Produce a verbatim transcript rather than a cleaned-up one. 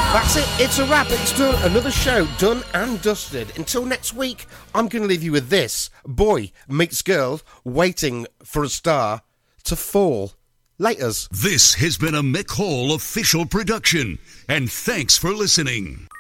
That's it. It's a wrap. It's done. Another show done and dusted. Until next week, I'm going to leave you with this. Boy meets girl waiting for a star to fall. Laters. This has been a Mick Hall official production, and thanks for listening.